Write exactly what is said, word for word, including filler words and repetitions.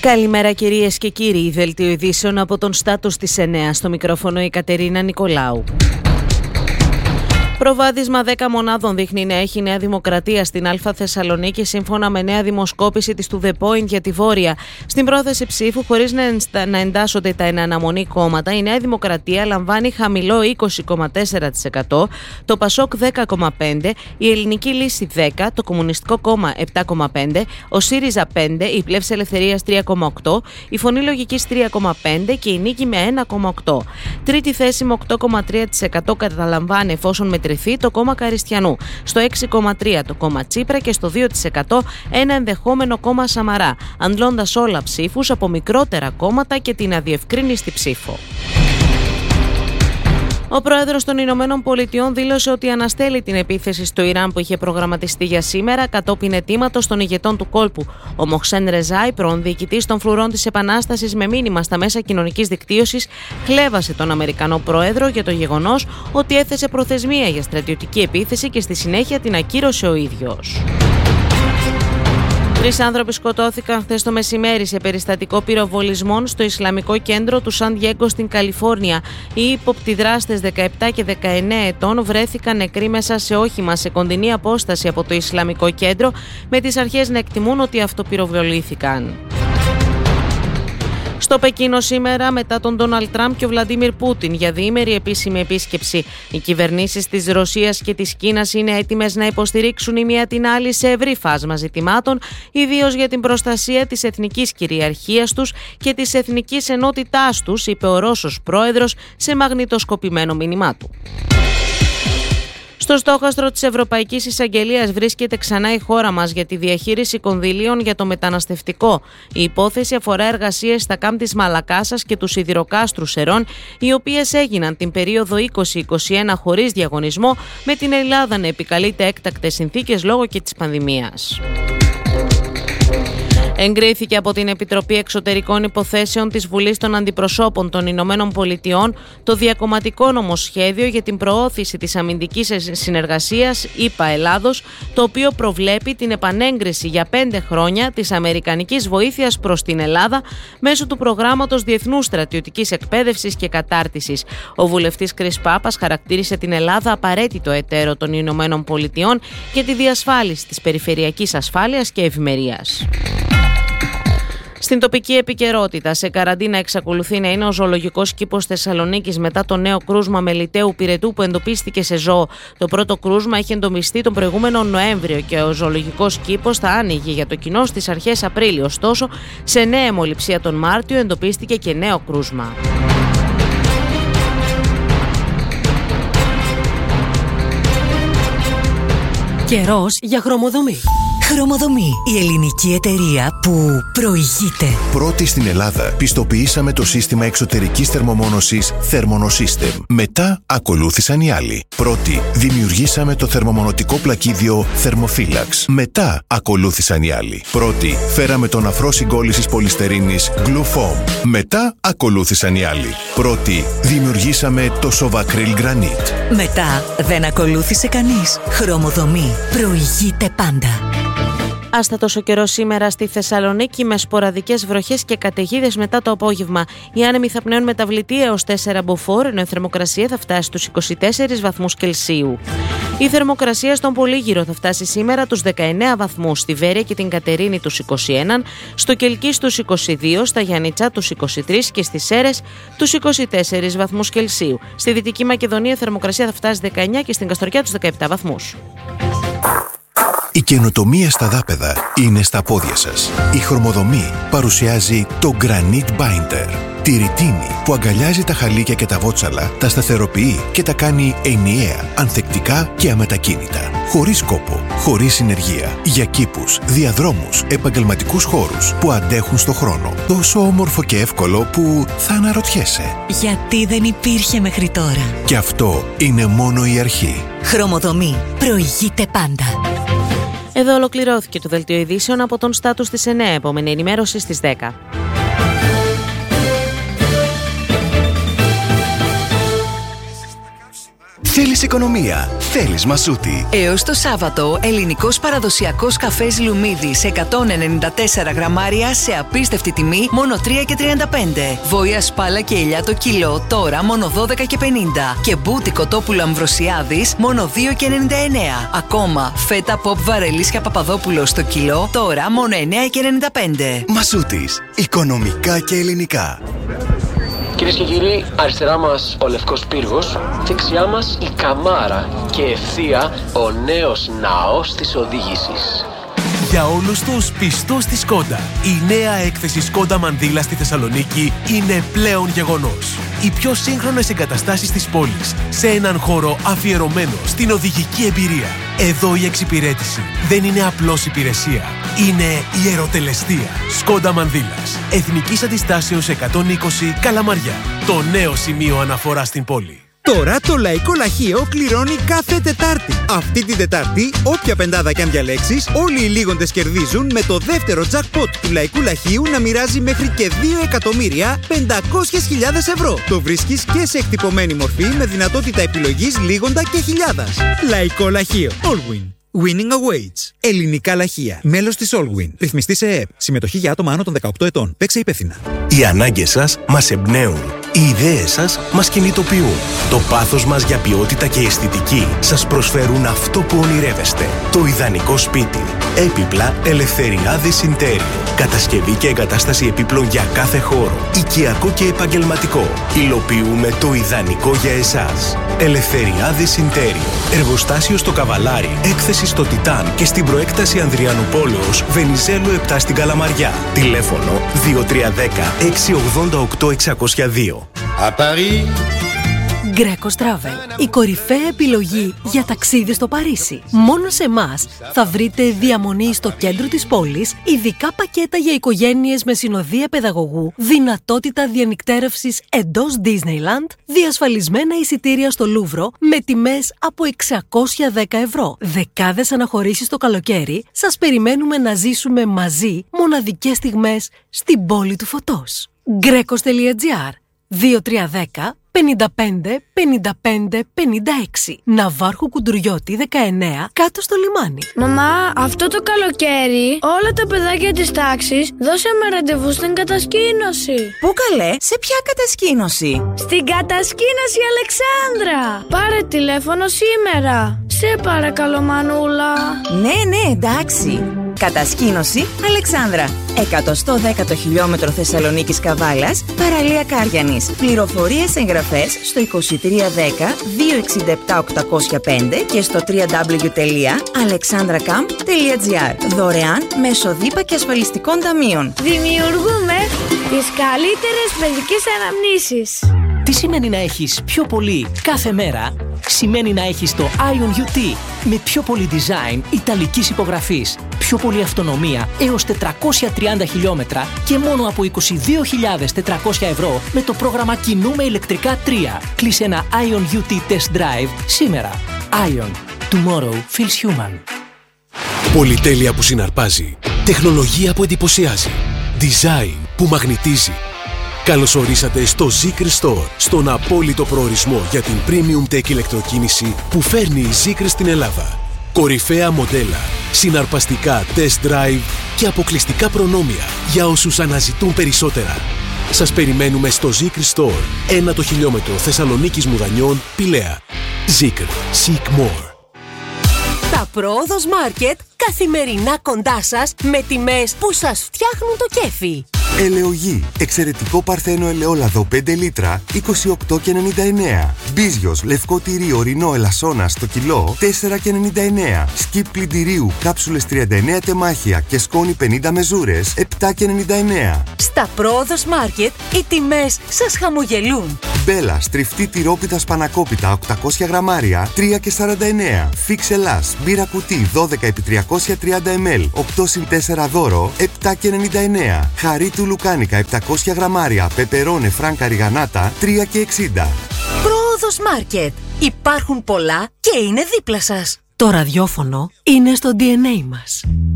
Καλημέρα κυρίες και κύριοι, δελτίο ειδήσεων από τον Στάτους της εννέα, στο μικρόφωνο η Κατερίνα Νικολάου. Προβάδισμα δέκα μονάδων δείχνει να έχει η Νέα Δημοκρατία στην Α Θεσσαλονίκη, σύμφωνα με νέα δημοσκόπηση της του The Point για τη Βόρεια. Στην πρόθεση ψήφου, χωρίς να εντάσσονται τα εν αναμονή κόμματα, η Νέα Δημοκρατία λαμβάνει χαμηλό είκοσι κόμμα τέσσερα τοις εκατό, το Πασόκ δέκα κόμμα πέντε τοις εκατό, η Ελληνική Λύση δέκα τοις εκατό, το Κομμουνιστικό Κόμμα επτά κόμμα πέντε τοις εκατό, ο ΣΥΡΙΖΑ πέντε τοις εκατό, η Πλεύση Ελευθερίας τρία κόμμα οκτώ τοις εκατό, η Φωνή Λογικής τρία κόμμα πέντε τοις εκατό και η Νίκη με ένα κόμμα οκτώ τοις εκατό. Τρίτη θέση με οκτώ κόμμα τρία τοις εκατό καταλαμβάνει, εφόσον μετρηθεί, το κόμμα Καριστιανού. Στο έξι κόμμα τρία τοις εκατό το κόμμα Τσίπρα και στο δύο τοις εκατό ένα ενδεχόμενο κόμμα Σαμαρά, αντλώντας όλα ψήφους από μικρότερα κόμματα και την αδιευκρίνηστη ψήφο. Ο πρόεδρος των Ηνωμένων Πολιτειών δήλωσε ότι αναστέλει την επίθεση στο Ιράν που είχε προγραμματιστεί για σήμερα κατόπιν αιτήματος των ηγετών του κόλπου. Ο Μοχσέν Ρεζάι, πρώην διοικητής των φρουρών της Επανάστασης, με μήνυμα στα μέσα κοινωνικής δικτύωσης, χλέβασε τον Αμερικανό πρόεδρο για το γεγονός ότι έθεσε προθεσμία για στρατιωτική επίθεση και στη συνέχεια την ακύρωσε ο ίδιος. Τρεις άνθρωποι σκοτώθηκαν χθες το μεσημέρι σε περιστατικό πυροβολισμών στο Ισλαμικό κέντρο του Σαν Διέγκο στην Καλιφόρνια. Οι ύποπτοι δράστες δεκαεπτά και δεκαεννέα ετών βρέθηκαν νεκροί μέσα σε όχημα σε κοντινή απόσταση από το Ισλαμικό κέντρο, με τις αρχές να εκτιμούν ότι αυτοπυροβολήθηκαν. Στο Πεκίνο σήμερα, μετά τον Ντόναλντ Τραμπ και ο Βλαντίμιρ Πούτιν για διήμερη επίσημη επίσκεψη, οι κυβερνήσεις της Ρωσίας και της Κίνας είναι έτοιμες να υποστηρίξουν η μία την άλλη σε ευρύ φάσμα ζητημάτων, ιδίως για την προστασία της εθνικής κυριαρχίας τους και της εθνικής ενότητάς τους, είπε ο Ρώσος πρόεδρος σε μαγνητοσκοπημένο μήνυμά του. Στο στόχαστρο της Ευρωπαϊκής Εισαγγελίας βρίσκεται ξανά η χώρα μας για τη διαχείριση κονδυλίων για το μεταναστευτικό. Η υπόθεση αφορά εργασίες στα κάμπ της Μαλακάσας και του Σιδηροκάστρου Σερών, οι οποίες έγιναν την περίοδο είκοσι είκοσι ένα χωρίς διαγωνισμό, με την Ελλάδα να επικαλείται έκτακτες συνθήκες λόγω και της πανδημίας. Εγκρίθηκε από την Επιτροπή Εξωτερικών Υποθέσεων της Βουλής των Αντιπροσώπων των Ηνωμένων Πολιτειών το διακομματικό νομοσχέδιο για την προώθηση της αμυντικής συνεργασίας ΗΠΑ Ελλάδος, το οποίο προβλέπει την επανέγκριση για πέντε χρόνια της αμερικανικής βοήθειας προς την Ελλάδα μέσω του προγράμματος Διεθνούς Στρατιωτικής Εκπαίδευσης και Κατάρτισης. Ο βουλευτής Κρίς Πάπας χαρακτήρισε την Ελλάδα απαραίτητο εταίρο των Ηνωμένων Πολιτειών για τη διασφάλιση της περιφερειακής ασφάλειας και ευημερίας. Στην τοπική επικαιρότητα, σε καραντίνα εξακολουθεί να είναι ο ζωολογικός κήπος Θεσσαλονίκης μετά το νέο κρούσμα μελιτέου πυρετού που εντοπίστηκε σε ζώο. Το πρώτο κρούσμα είχε εντομιστεί τον προηγούμενο Νοέμβριο και ο ζωολογικός κήπος θα άνοιγε για το κοινό στις αρχές Απρίλη. Ωστόσο, σε νέα αιμοληψία τον Μάρτιο εντοπίστηκε και νέο κρούσμα. Καιρός για χρωμοδομή. Χρωμοδομή, η ελληνική εταιρεία που προηγείται. Πρώτη στην Ελλάδα πιστοποιήσαμε το σύστημα εξωτερικής θερμομόνωσης Thermonosystem. Μετά ακολούθησαν οι άλλοι. Πρώτη δημιουργήσαμε το θερμομονωτικό πλακίδιο Thermophilax. Μετά ακολούθησαν οι άλλοι. Πρώτη φέραμε τον αφρό συγκόλλησης πολυστερίνης Glufoam. Μετά ακολούθησαν οι άλλοι. Πρώτη δημιουργήσαμε το Sovacryl Granite. Μετά δεν ακολούθησε κανείς. Χρωμοδομή προηγείται πάντα. Άστατος ο καιρός σήμερα στη Θεσσαλονίκη με σποραδικές βροχές και καταιγίδες μετά το απόγευμα. Οι άνεμοι θα πνέουν μεταβλητή έως τέσσερα μποφόρ, ενώ η θερμοκρασία θα φτάσει στους είκοσι τέσσερις βαθμούς Κελσίου. Η θερμοκρασία στον Πολύγυρο θα φτάσει σήμερα τους δεκαεννέα βαθμούς, στη Βέρεια και την Κατερίνη τους είκοσι ένα, στο Κελκί τους είκοσι δύο, στα Γιαννιτσά τους είκοσι τρία και στις Σέρρες τους είκοσι τέσσερις βαθμούς Κελσίου. Στη Δυτική Μακεδονία η θερμοκρασία θα φτάσει δεκαεννέα και στην Καστοριά τους δεκαεπτά βαθμούς. Η καινοτομία στα δάπεδα είναι στα πόδια σας. Η Χρωμοδομή παρουσιάζει το Granite Binder. Τη ρητίνη που αγκαλιάζει τα χαλίκια και τα βότσαλα, τα σταθεροποιεί και τα κάνει ενιαία, ανθεκτικά και αμετακίνητα. Χωρίς κόπο, χωρίς συνεργεία. Για κήπους, διαδρόμους, επαγγελματικούς χώρους που αντέχουν στο χρόνο. Τόσο όμορφο και εύκολο που θα αναρωτιέσαι. Γιατί δεν υπήρχε μέχρι τώρα. Και αυτό είναι μόνο η αρχή. Χρωμοδομή προηγείται πάντα. Εδώ ολοκληρώθηκε το δελτίο ειδήσεων από τον Στάτους της εννέα. Επόμενη ενημέρωση στις δέκα. Θέλεις οικονομία, θέλεις Μασούτη. Έως το Σάββατο, ελληνικός παραδοσιακός καφές Λουμίδης εκατόν ενενήντα τέσσερα γραμμάρια σε απίστευτη τιμή, μόνο τρία και τριάντα πέντε. Βόηα σπάλα και ελιά το κιλό, τώρα μόνο δώδεκα και πενήντα. Και μπούτι κοτόπουλο Αμβροσιάδης, μόνο δύο και ενενήντα εννέα. Ακόμα, φέτα ποπ Βαρελίσια Παπαδόπουλο στο κιλό, τώρα μόνο εννέα και ενενήντα πέντε. Μασούτης, οικονομικά και ελληνικά. Κυρίες και κύριοι, αριστερά μας ο Λευκός Πύργος, δεξιά μας η Καμάρα και ευθεία ο νέος ναός της οδήγησης. Για όλους τους πιστούς στη Σκόντα, η νέα έκθεση Σκόντα Μανδύλα στη Θεσσαλονίκη είναι πλέον γεγονός. Οι πιο σύγχρονες εγκαταστάσεις της πόλης, σε έναν χώρο αφιερωμένο στην οδηγική εμπειρία. Εδώ η εξυπηρέτηση δεν είναι απλώς υπηρεσία, είναι η ερωτελεστία. Σκόντα Μανδύλας, Εθνικής Αντιστάσεως εκατόν είκοσι Καλαμαριά. Το νέο σημείο αναφορά στην πόλη. Τώρα το Λαϊκό Λαχείο κληρώνει κάθε Τετάρτη. Αυτή την Τετάρτη, όποια πεντάδα κι αν διαλέξεις, όλοι οι λίγοντες κερδίζουν με το δεύτερο jackpot του Λαϊκού Λαχείου να μοιράζει μέχρι και δύο εκατομμύρια πεντακόσιες χιλιάδες ευρώ. Το βρίσκεις και σε εκτυπωμένη μορφή με δυνατότητα επιλογής λίγοντα και χιλιάδας. Λαϊκό Λαχείο. Allwin. Winning awaits. Ελληνικά λαχεία. Μέλος της Allwin. Ρυθμιστή σε ΕΕΠ. Συμμετοχή για άτομα άνω των δεκαοκτώ ετών. Παίξε υπεύθυνα. Οι ανάγκες σας μας εμπνέουν. Οι ιδέες σας μας κινητοποιούν. Το πάθος μας για ποιότητα και αισθητική σας προσφέρουν αυτό που ονειρεύεστε. Το ιδανικό σπίτι. Έπιπλα Ελευθεριάδης Intérior. Κατασκευή και εγκατάσταση επίπλων για κάθε χώρο. Οικιακό και επαγγελματικό. Υλοποιούμε το ιδανικό για εσάς. Ελευθεριάδης Intérior. Εργοστάσιο στο Καβαλάρι. Έκθεση στο Τιτάν και στην προέκταση Ανδριανουπόλεως Βενιζέλου επτά στην Καλαμαριά. Τηλέφωνο δύο τρία ένα μηδέν έξι ογδόντα οκτώ εξακόσια δύο. Greco Travel, η κορυφαία επιλογή για ταξίδι στο Παρίσι. Μόνο σε εμάς θα βρείτε διαμονή στο κέντρο της πόλης, ειδικά πακέτα για οικογένειες με συνοδεία παιδαγωγού, δυνατότητα διανυκτέρευσης εντός Disneyland, διασφαλισμένα εισιτήρια στο Λούβρο με τιμές από εξακόσια δέκα ευρώ. Δεκάδες αναχωρήσεις το καλοκαίρι, σας περιμένουμε να ζήσουμε μαζί μοναδικές στιγμές στην πόλη του φωτός. Γκρέκος τελεία τζι άρ δύο τρία ένα μηδέν πενήντα πέντε πενήντα πέντε πενήντα έξι. Ναυάρχου Κουντουριώτη δεκαεννέα, κάτω στο λιμάνι. Μαμά, αυτό το καλοκαίρι όλα τα παιδάκια της τάξης δώσαμε ραντεβού στην κατασκήνωση. Πού καλέ, σε ποια κατασκήνωση? Στην κατασκήνωση Αλεξάνδρα. Πάρε τηλέφωνο σήμερα. Σε παρακαλώ Μανούλα. Ναι, ναι, εντάξει. Κατασκήνωση Αλεξάνδρα. εκατόν δέκατο χιλιόμετρο Θεσσαλονίκης Καβάλας, παραλία Κάριανης. Πληροφορίες εγγραφές στο είκοσι τρία δέκα δύο εξήντα επτά οκτακόσια πέντε και στο double-u double-u double-u τελεία alexandracamp τελεία τζι άρ. Δωρεάν μέσω ΔΥΠΑ και ασφαλιστικών ταμείων. Δημιουργούμε τις καλύτερες παιδικές αναμνήσεις. Τι σημαίνει να έχεις πιο πολύ κάθε μέρα? Σημαίνει να έχεις το Ion γιου τι με πιο πολύ design ιταλικής υπογραφής, πιο πολύ αυτονομία έως τετρακόσια τριάντα χιλιόμετρα και μόνο από είκοσι δύο χιλιάδες τετρακόσια ευρώ με το πρόγραμμα Κινούμε ηλεκτρικά τρία. Κλείσε ένα Ion γιου τι Test Drive σήμερα. Ion. Tomorrow feels human. Πολυτέλεια που συναρπάζει. Τεχνολογία που εντυπωσιάζει. Design που μαγνητίζει. Καλώς ορίσατε στο Zeekr Store, στον απόλυτο προορισμό για την premium tech ηλεκτροκίνηση που φέρνει η Zeekr στην Ελλάδα. Κορυφαία μοντέλα, συναρπαστικά test drive και αποκλειστικά προνόμια για όσους αναζητούν περισσότερα. Σας περιμένουμε στο Zeekr Store, ένα το χιλιόμετρο Θεσσαλονίκης Μουδανιών, Πηλαία. Zeekr. Seek more. Τα Πρόοδος Μάρκετ καθημερινά κοντά σας με τιμές που σας φτιάχνουν το κέφι. Ελαιογή. Εξαιρετικό παρθένο ελαιόλαδο πέντε λίτρα είκοσι οκτώ και ενενήντα εννέα. Μπίζιος λευκό τυρί ορεινό ελασσόνα στο κιλό τέσσερα και ενενήντα εννέα. Σκιπ πλυντηρίου κάψουλες τριάντα εννέα τεμάχια και σκόνη πενήντα μεζούρες επτά και ενενήντα εννέα. Στα Πρόοδος Μάρκετ οι τιμές σας χαμογελούν. Μπέλα στριφτή τυρόπιτα σπανακόπιτα οκτακόσια γραμμάρια τρία και σαράντα εννέα. Φίξ Ελλάς μπύρα κουτί δώδεκα επί τριακόσια τριάντα μιλιλίτρα οκτώ συν τέσσερα δώρο επτά και ενενήντα εννέα. Χαρί του Λουκάνικα επτακόσια γραμμάρια πεπερώνε φράνκα ριγανάτα τρία και εξήντα. Πρόοδος Μάρκετ. Υπάρχουν πολλά και είναι δίπλα σας. Το ραδιόφωνο είναι στο ντι εν έι μας.